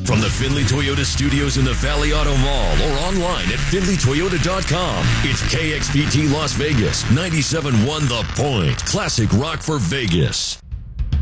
From the Findlay Toyota studios in the Valley Auto Mall or online at FindlayToyota.com, it's KXPT Las Vegas, 97.1 The Point. Classic rock for Vegas.